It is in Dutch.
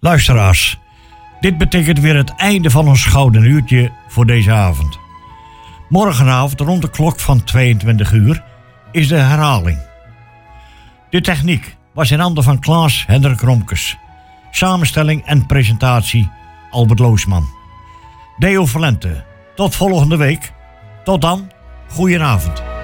Luisteraars, dit betekent weer het einde van ons gouden uurtje voor deze avond. Morgenavond rond de klok van 22 uur is de herhaling. De techniek was in handen van Klaas-Hendrik Romkes. Samenstelling en presentatie Albert Loosman. Deo Valente, tot volgende week. Tot dan, goedenavond.